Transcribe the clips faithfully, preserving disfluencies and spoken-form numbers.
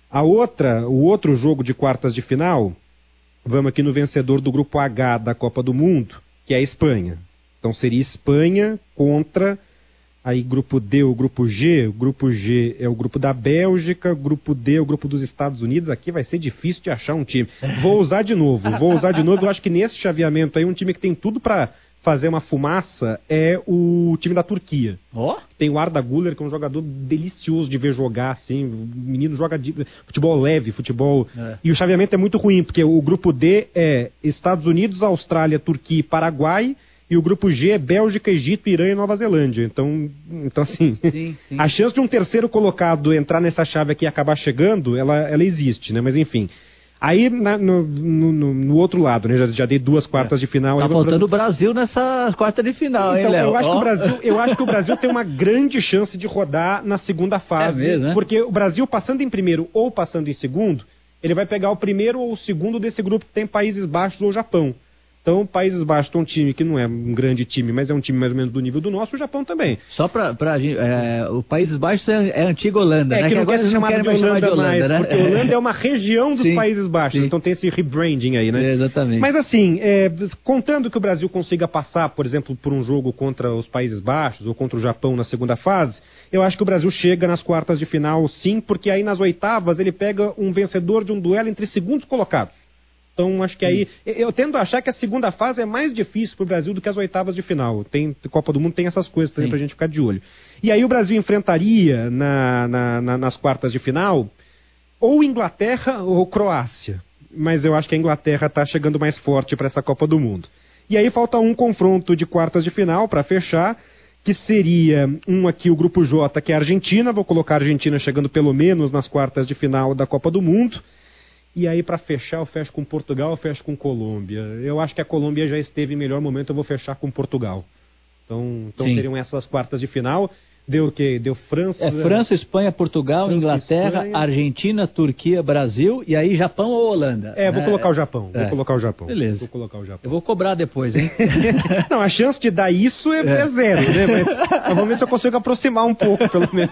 A outra, o outro jogo de quartas de final, vamos aqui no vencedor do grupo H da Copa do Mundo, que é a Espanha. Então seria Espanha contra, aí grupo D, o grupo G, o grupo G é o grupo da Bélgica, o grupo D é o grupo dos Estados Unidos, aqui vai ser difícil de achar um time. Vou usar de novo, vou usar de novo, eu acho que nesse chaveamento aí, um time que tem tudo para fazer uma fumaça é o time da Turquia. Oh? Tem o Arda Güler, que é um jogador delicioso de ver jogar, assim, o menino joga de futebol leve, futebol... É. E o chaveamento é muito ruim, porque o grupo D é Estados Unidos, Austrália, Turquia e Paraguai, e o grupo G é Bélgica, Egito, Irã e Nova Zelândia. Então, então assim, sim, sim. A chance de um terceiro colocado entrar nessa chave aqui e acabar chegando, ela, ela existe, né? Mas enfim... Aí, na, no, no, no outro lado, né? Já, já dei duas quartas de final. Tá faltando o Brasil nessa quarta de final, então, hein, Léo? Eu acho, oh. que o Brasil, eu acho que o Brasil tem uma grande chance de rodar na segunda fase. É mesmo, né? Porque o Brasil, passando em primeiro ou passando em segundo, ele vai pegar o primeiro ou o segundo desse grupo que tem Países Baixos ou Japão. Então, Países Baixos tem um time que não é um grande time, mas é um time mais ou menos do nível do nosso, o Japão também. Só pra, pra é, o Países Baixos é, é a antiga Holanda, é, né? que, que não quer ser chamado de Holanda, chamar de Holanda mais, né? Porque Holanda é uma região dos sim, Países Baixos, sim. Então tem esse rebranding aí, né? É, exatamente. Mas assim, é, contando que o Brasil consiga passar, por exemplo, por um jogo contra os Países Baixos ou contra o Japão na segunda fase, eu acho que o Brasil chega nas quartas de final, sim, porque aí nas oitavas ele pega um vencedor de um duelo entre segundos colocados. Então, acho que aí... Eu tendo a achar que a segunda fase é mais difícil para o Brasil do que as oitavas de final. Tem, Copa do Mundo tem essas coisas também para a gente ficar de olho. E aí o Brasil enfrentaria na, na, na, nas quartas de final ou Inglaterra ou Croácia. Mas eu acho que a Inglaterra está chegando mais forte para essa Copa do Mundo. E aí falta um confronto de quartas de final para fechar, que seria um aqui, o grupo J, que é a Argentina. Vou colocar a Argentina chegando pelo menos nas quartas de final da Copa do Mundo. E aí, para fechar, eu fecho com Portugal, eu fecho com Colômbia. Eu acho que a Colômbia já esteve em melhor momento, eu vou fechar com Portugal. Então, então seriam essas quartas de final. Deu o quê? Deu França... É França, Espanha, Portugal, França, Inglaterra, Espanha. Argentina, Turquia, Brasil e aí Japão ou Holanda. É, vou é, colocar o Japão. É. Vou colocar o Japão. Beleza. Vou colocar o Japão. Eu vou cobrar depois, hein? Não, a chance de dar isso é, é. é zero, né? Mas, mas vamos ver se eu consigo aproximar um pouco, pelo menos.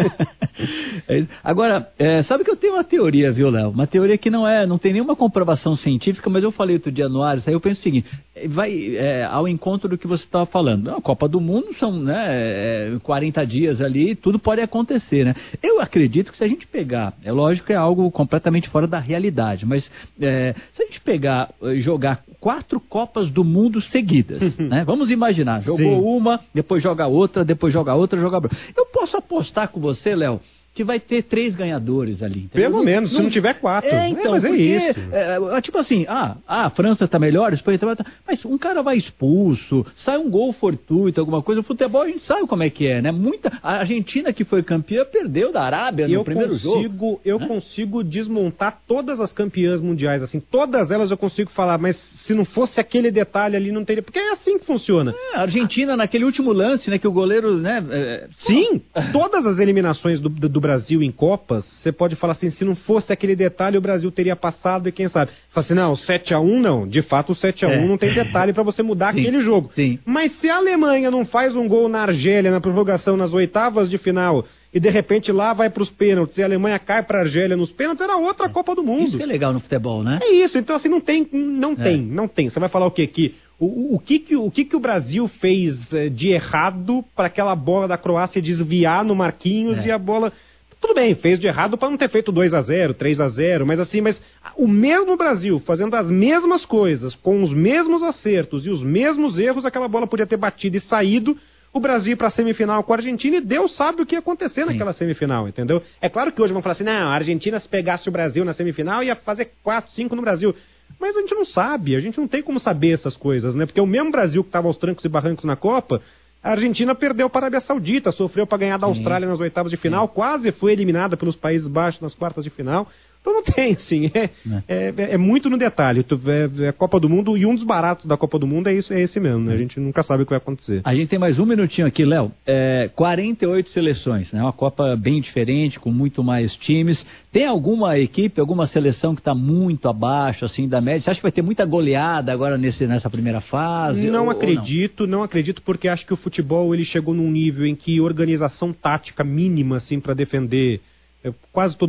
É Agora, é, sabe que eu tenho uma teoria, viu, Léo? Uma teoria que não é, não tem nenhuma comprovação científica, mas eu falei outro dia no Ares, aí eu penso o seguinte, vai é, ao encontro do que você estava falando. A Copa do Mundo são né, quarenta dias ali, tudo pode acontecer, né? Eu acredito que se a gente pegar, é lógico que é algo completamente fora da realidade, mas é, se a gente pegar, jogar quatro Copas do Mundo seguidas, né? Vamos imaginar, jogou Sim. uma, depois joga outra, depois joga outra, joga outra. Eu posso apostar com você, Léo, que vai ter três ganhadores ali. Entendeu? Pelo menos, não, se não tiver quatro. É, então, é, mas é porque, isso. É, é, tipo assim, ah, ah, a França tá melhor, a Espanha tá melhor, mas um cara vai expulso, sai um gol fortuito, alguma coisa, o futebol a gente sabe como é que é, né? Muita, a Argentina que foi campeã perdeu da Arábia no eu primeiro consigo, jogo. Eu né? consigo desmontar todas as campeãs mundiais, assim, todas elas eu consigo falar, mas se não fosse aquele detalhe ali, não teria, porque é assim que funciona. É, a Argentina naquele último lance, né, que o goleiro, né... É... Sim, todas as eliminações do, do, do Brasil em Copas, você pode falar assim, se não fosse aquele detalhe, o Brasil teria passado e quem sabe. Fala assim, não, sete a um não, de fato o sete a um é. não tem detalhe para você mudar sim, aquele jogo. Sim. Mas se a Alemanha não faz um gol na Argélia, na prorrogação, nas oitavas de final, e de repente lá vai para os pênaltis, e a Alemanha cai para a Argélia nos pênaltis, era outra é. Copa do Mundo. Isso que é legal no futebol, né? É isso, então assim, não tem, não é. tem, não tem. Você vai falar o quê? Que o, o, que, que, o que que o Brasil fez de errado para aquela bola da Croácia desviar no Marquinhos é. e a bola... Tudo bem, fez de errado para não ter feito dois a zero, três a zero, mas assim, mas o mesmo Brasil fazendo as mesmas coisas, com os mesmos acertos e os mesmos erros, aquela bola podia ter batido e saído, o Brasil para a semifinal com a Argentina e Deus sabe o que ia acontecer Sim. naquela semifinal, entendeu? É claro que hoje vão falar assim, não, a Argentina se pegasse o Brasil na semifinal ia fazer quatro, cinco no Brasil. Mas a gente não sabe, a gente não tem como saber essas coisas, né? Porque o mesmo Brasil que estava aos trancos e barrancos na Copa, a Argentina perdeu para a Arábia Saudita, sofreu para ganhar da Austrália Sim. nas oitavas de final, Sim. quase foi eliminada pelos Países Baixos nas quartas de final. Então não tem, assim, é, é. É, é muito no detalhe. É, é a Copa do Mundo, e um dos baratos da Copa do Mundo é, isso, é esse mesmo, né? A gente nunca sabe o que vai acontecer. A gente tem mais um minutinho aqui, Léo. É, quarenta e oito seleções, né? Uma Copa bem diferente, com muito mais times. Tem alguma equipe, alguma seleção que está muito abaixo, assim, da média? Você acha que vai ter muita goleada agora nesse, nessa primeira fase? Não ou, acredito, ou não? não acredito, porque acho que o futebol ele chegou num nível em que organização tática mínima, assim, para defender é, quase todo